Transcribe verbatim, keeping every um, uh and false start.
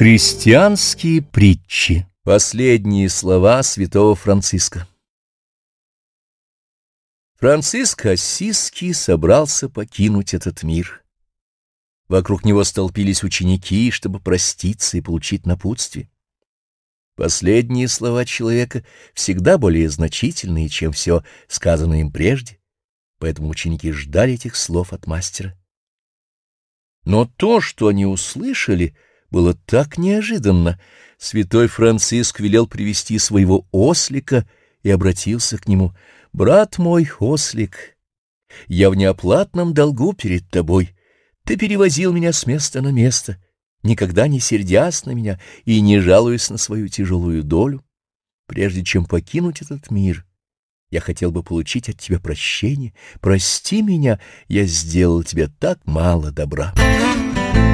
Христианские притчи. Последние слова святого Франциска. Франциск Ассизский собрался покинуть этот мир. Вокруг него столпились ученики, чтобы проститься и получить напутствие. Последние слова человека всегда более значительные, чем все сказанное им прежде, поэтому ученики ждали этих слов от мастера. Но то, что они услышали, было так неожиданно. Святой Франциск велел привести своего ослика и обратился к нему: «Брат мой, ослик, я в неоплатном долгу перед тобой. Ты перевозил меня с места на место, никогда не сердясь на меня и не жалуясь на свою тяжелую долю. Прежде чем покинуть этот мир, я хотел бы получить от тебя прощение. Прости меня, я сделал тебе так мало добра».